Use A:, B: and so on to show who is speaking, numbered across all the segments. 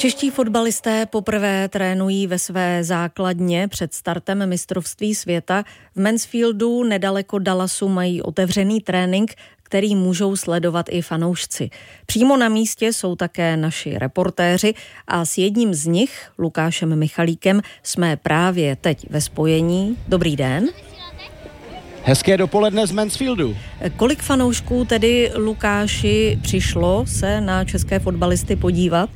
A: Čeští fotbalisté poprvé trénují ve své základně před startem mistrovství světa. V Mansfieldu nedaleko Dallasu mají otevřený trénink, který můžou sledovat i fanoušci. Přímo na místě jsou také naši reportéři a s jedním z nich, Lukášem Michalíkem, jsme právě teď ve spojení. Dobrý den.
B: Hezké dopoledne z Mansfieldu.
A: Kolik fanoušků tedy, Lukáši, přišlo se na české fotbalisty podívat?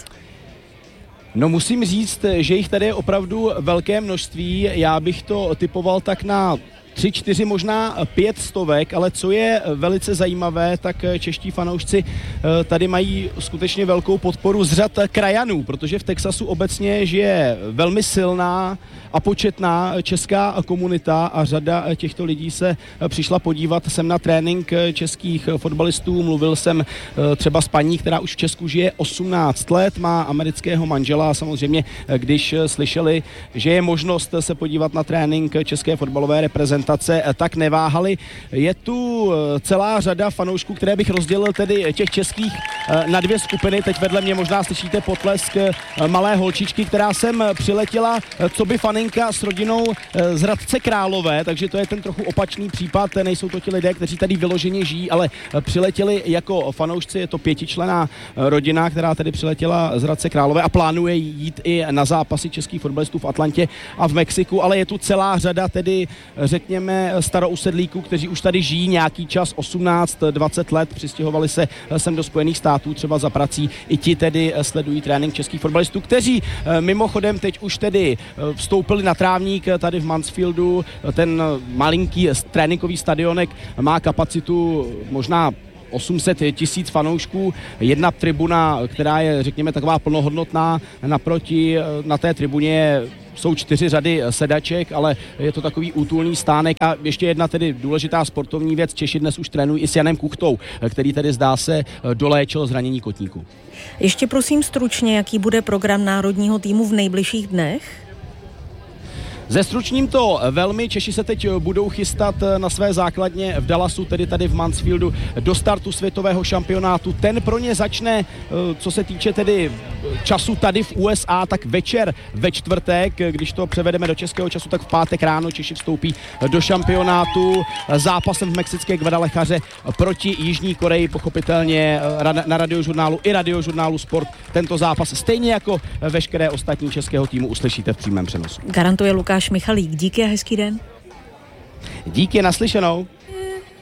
B: No musím říct, že jich tady je opravdu velké množství. Já bych to typoval tak na 3, 4, možná 500, ale co je velice zajímavé, tak čeští fanoušci tady mají skutečně velkou podporu z řad krajanů, protože v Texasu obecně žije velmi silná a početná česká komunita a řada těchto lidí se přišla podívat sem na trénink českých fotbalistů. Mluvil jsem třeba s paní, která už v Česku žije 18 let, má amerického manžela a samozřejmě, když slyšeli, že je možnost se podívat na trénink české fotbalové reprezentace, tak neváhali. Je tu celá řada fanoušků, které bych rozdělil tedy těch českých na dvě skupiny. Teď vedle mě možná slyšíte potlesk malé holčičky, která sem přiletěla coby faninka s rodinou z Hradce Králové, takže to je ten trochu opačný případ. Nejsou to ti lidé, kteří tady vyloženě žijí, ale přiletěli jako fanoušci. Je to 5členná rodina, která tady přiletěla z Hradce Králové a plánuje jít i na zápasy českých fotbalistů v Atlantě a v Mexiku, ale je tu celá řada tedy, řekněme, starousedlíků, kteří už tady žijí nějaký čas, 18-20 let, přistěhovali se sem do Spojených států třeba za prací. I ti tedy sledují trénink českých fotbalistů, kteří mimochodem teď už tedy vstoupili na trávník tady v Mansfieldu. Ten malinký tréninkový stadionek má kapacitu možná 800 000 fanoušků, jedna tribuna, která je, řekněme, taková plnohodnotná, naproti na té tribuně jsou 4 řady sedaček, ale je to takový útulný stánek. A ještě jedna tedy důležitá sportovní věc, Češi dnes už trénují i s Janem Kuchtou, který tedy zdá se doléčil zranění kotníku.
A: Ještě prosím stručně, jaký bude program národního týmu v nejbližších dnech?
B: Zestručním to velmi, Češi se teď budou chystat na své základně v Dallasu, tedy tady v Mansfieldu, do startu světového šampionátu. Ten pro ně začne, co se týče tedy času tady v USA, tak večer ve čtvrtek, když to převedeme do českého času, tak v pátek ráno Češi vstoupí do šampionátu zápasem v mexické Guadalajaře proti Jižní Koreji, pochopitelně na Radiožurnálu i Radiožurnálu Sport. Tento zápas, stejně jako veškeré ostatní českého týmu, uslyšíte v přímém přenosu.
A: Garantuje Lukáš Michalík. Díky a hezký den.
B: Díky, naslyšenou.